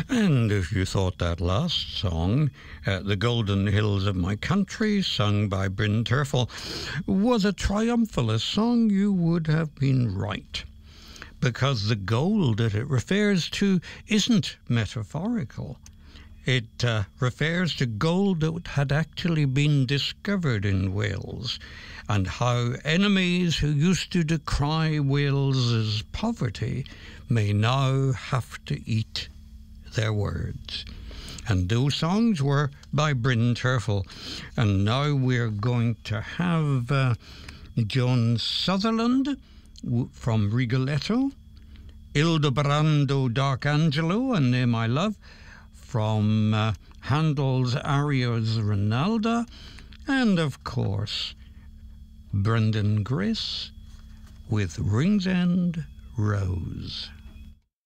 And if you thought that last song, The Golden Hills of My Country, sung by Bryn Terfel, was a triumphalist song, you would have been right. Because the gold that it refers to isn't metaphorical. It refers to gold that had actually been discovered in Wales, and how enemies who used to decry Wales's poverty may now have to eat their words. And those songs were by Bryn Terfel. And now we're going to have John Sutherland from Rigoletto, Ildebrando D'Arcangelo and Near My Love from Handel's Arias Rinalda, and of course Brendan Grace with Ringsend Rose.